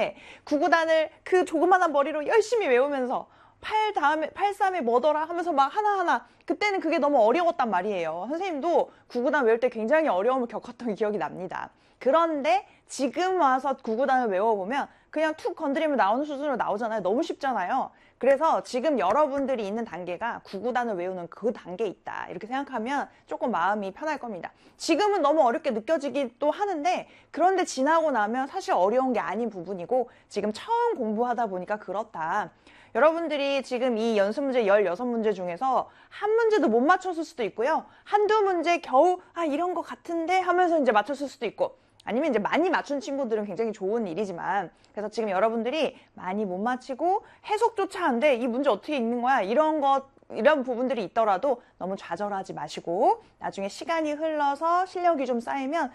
했는데 구구단을 그 조그만한 머리로 열심히 외우면서 8 다음에 뭐더라 하면서 막 하나하나 그때는 그게 너무 어려웠단 말이에요. 선생님도 구구단 외울 때 굉장히 어려움을 겪었던 기억이 납니다. 그런데 지금 와서 구구단을 외워보면 그냥 툭 건드리면 나오는 수준으로 나오잖아요. 너무 쉽잖아요. 그래서 지금 여러분들이 있는 단계가 구구단을 외우는 그 단계에 있다. 이렇게 생각하면 조금 마음이 편할 겁니다. 지금은 너무 어렵게 느껴지기도 하는데 그런데 지나고 나면 사실 어려운 게 아닌 부분이고 지금 처음 공부하다 보니까 그렇다. 여러분들이 지금 이 연습 문제 16문제 중에서 한 문제도 못 맞췄을 수도 있고요. 한두 문제 겨우 이런 거 같은데 하면서 이제 맞췄을 수도 있고 아니면 이제 많이 맞춘 친구들은 굉장히 좋은 일이지만 그래서 지금 여러분들이 많이 못 맞히고 해석조차 안 돼. 이 문제 어떻게 읽는 거야? 이런 부분들이 있더라도 너무 좌절하지 마시고 나중에 시간이 흘러서 실력이 좀 쌓이면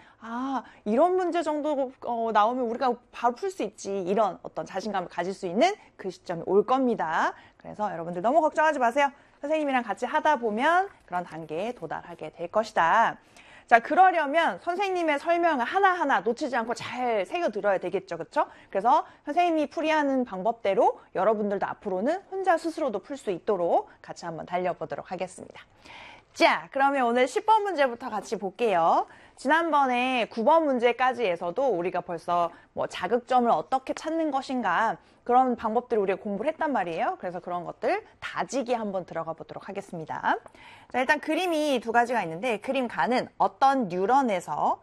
이런 문제 정도 나오면 우리가 바로 풀 수 있지 이런 어떤 자신감을 가질 수 있는 그 시점이 올 겁니다. 그래서 여러분들 너무 걱정하지 마세요. 선생님이랑 같이 하다 보면 그런 단계에 도달하게 될 것이다. 자, 그러려면 선생님의 설명을 하나하나 놓치지 않고 잘 새겨 들어야 되겠죠. 그쵸? 그래서 선생님이 풀이하는 방법대로 여러분들도 앞으로는 혼자 스스로도 풀 수 있도록 같이 한번 달려보도록 하겠습니다. 자, 그러면 오늘 10번 문제부터 같이 볼게요. 지난번에 9번 문제까지에서도 우리가 벌써 자극점을 어떻게 찾는 것인가 그런 방법들을 우리가 공부를 했단 말이에요. 그래서 그런 것들 다지기 한번 들어가 보도록 하겠습니다. 자, 일단 그림이 두 가지가 있는데 그림 가는 어떤 뉴런에서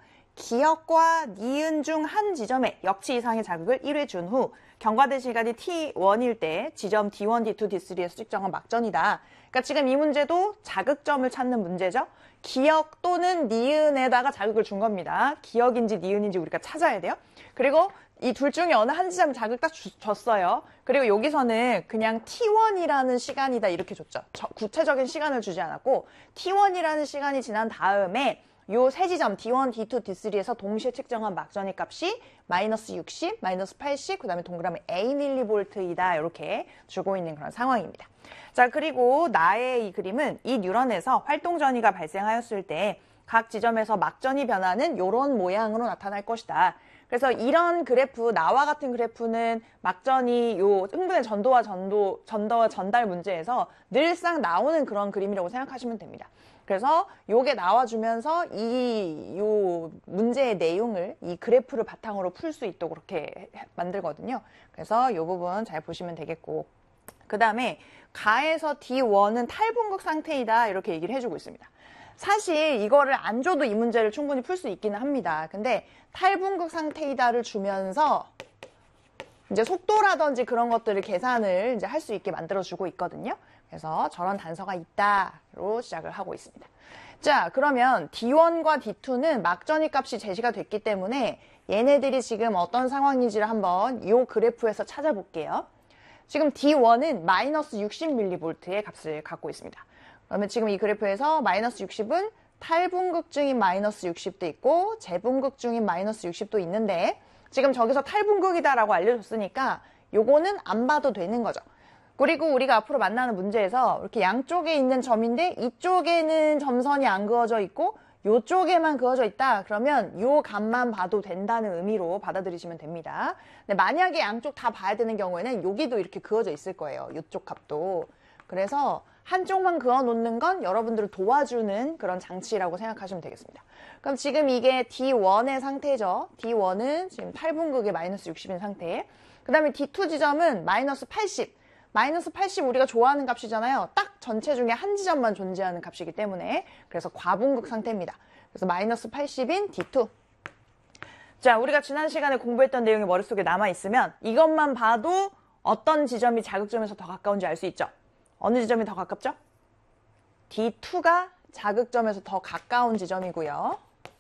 기역과 니은 중 한 지점에 역치 이상의 자극을 1회 준 후 경과된 시간이 t1일 때 지점 d1, d2, d3에서 측정한 막전이다. 그러니까 지금 이 문제도 자극점을 찾는 문제죠. 기역 또는 니은에다가 자극을 준 겁니다. 기역인지 니은인지 우리가 찾아야 돼요. 그리고 이 둘 중에 어느 한 지점 자극 딱 줬어요. 그리고 여기서는 그냥 t1이라는 시간이다 이렇게 줬죠. 구체적인 시간을 주지 않았고 t1이라는 시간이 지난 다음에 요 세 지점 D1, D2, D3에서 동시에 측정한 막전이 값이 마이너스 60, 마이너스 80, 그 다음에 동그라미 A mV이다 이렇게 주고 있는 그런 상황입니다. 자, 그리고 나의 이 그림은 이 뉴런에서 활동 전이가 발생하였을 때 각 지점에서 막전이 변하는 이런 모양으로 나타날 것이다. 그래서 이런 그래프, 나와 같은 그래프는 막전이 요 흥분의 전도와 전달 문제에서 늘상 나오는 그런 그림이라고 생각하시면 됩니다. 그래서 요게 나와주면서 요 문제의 내용을 이 그래프를 바탕으로 풀 수 있도록 그렇게 만들거든요. 그래서 요 부분 잘 보시면 되겠고 그 다음에 가에서 D1은 탈분극 상태이다 이렇게 얘기를 해주고 있습니다. 사실 이거를 안 줘도 이 문제를 충분히 풀 수 있기는 합니다. 근데 탈분극 상태이다를 주면서 이제 속도라든지 그런 것들을 계산을 이제 할 수 있게 만들어주고 있거든요. 그래서 저런 단서가 있다로 시작을 하고 있습니다. 자, 그러면 D1과 D2는 막전이 값이 제시가 됐기 때문에 얘네들이 지금 어떤 상황인지를 한번 이 그래프에서 찾아볼게요. 지금 D1은 마이너스 60mV의 값을 갖고 있습니다. 그러면 지금 이 그래프에서 마이너스 60은 탈분극 중인 마이너스 60도 있고 재분극 중인 마이너스 60도 있는데 지금 저기서 탈분극이다라고 알려줬으니까 요거는 안 봐도 되는 거죠. 그리고 우리가 앞으로 만나는 문제에서 이렇게 양쪽에 있는 점인데 이쪽에는 점선이 안 그어져 있고 이쪽에만 그어져 있다. 그러면 요 값만 봐도 된다는 의미로 받아들이시면 됩니다. 근데 만약에 양쪽 다 봐야 되는 경우에는 여기도 이렇게 그어져 있을 거예요. 이쪽 값도. 그래서 한쪽만 그어 놓는 건 여러분들을 도와주는 그런 장치라고 생각하시면 되겠습니다. 그럼 지금 이게 D1의 상태죠. D1은 지금 탈분극의 마이너스 60인 상태. 그 다음에 D2 지점은 마이너스 80. 마이너스 80 우리가 좋아하는 값이잖아요. 딱 전체 중에 한 지점만 존재하는 값이기 때문에 그래서 과분극 상태입니다. 그래서 마이너스 80인 D2. 자, 우리가 지난 시간에 공부했던 내용이 머릿속에 남아있으면 이것만 봐도 어떤 지점이 자극점에서 더 가까운지 알 수 있죠. 어느 지점이 더 가깝죠? D2가 자극점에서 더 가까운 지점이고요.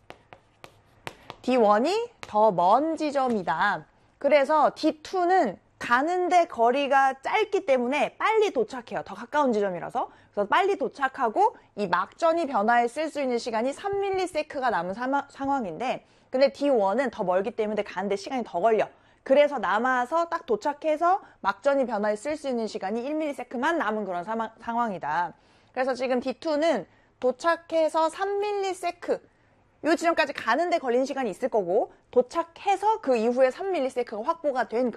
D1이 더 먼 지점이다. 그래서 D2는 가는데 거리가 짧기 때문에 빨리 도착해요. 더 가까운 지점이라서. 그래서 빨리 도착하고 이 막전이 변화에 쓸 수 있는 시간이 3ms가 남은 상황인데 근데 D1은 더 멀기 때문에 가는데 시간이 더 걸려. 그래서 남아서 딱 도착해서 막전이 변화에 쓸 수 있는 시간이 1ms만 남은 그런 상황이다. 그래서 지금 D2는 도착해서 3ms 이 지점까지 가는데 걸린 시간이 있을 거고 도착해서 그 이후에 3ms가 확보가 된